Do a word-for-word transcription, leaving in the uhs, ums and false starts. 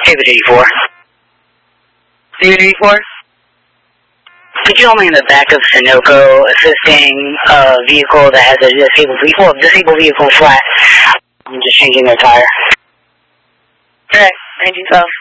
David eighty-four. David eighty-four? Could you only in the back of Sunoco assisting a vehicle that has a disabled vehicle, well, disabled vehicle flat? I'm just changing their tire. Alright, nineteen twelve.